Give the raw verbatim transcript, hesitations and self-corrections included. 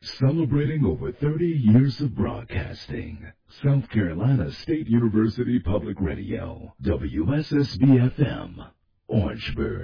Celebrating over thirty years of broadcasting. South Carolina State University Public Radio, W S S B F M, Orangeburg.